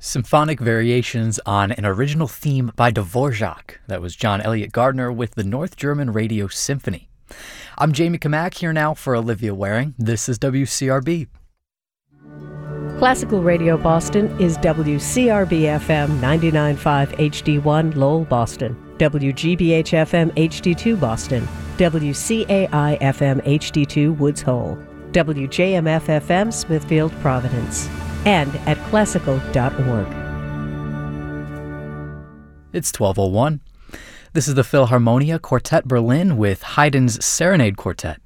Symphonic variations on an original theme by Dvorak. That was John Elliott Gardner with the North German Radio Symphony. I'm Jamie Kamak here now for Olivia Waring. This is WCRB. Classical Radio Boston is WCRB-FM 99.5 HD1 Lowell, Boston, WGBH-FM HD2 Boston, WCAI-FM HD2 Woods Hole, WJMF-FM Smithfield, Providence, and at classical.org. It's 12:01. This is the Philharmonia Quartet Berlin with Haydn's Serenade Quartet.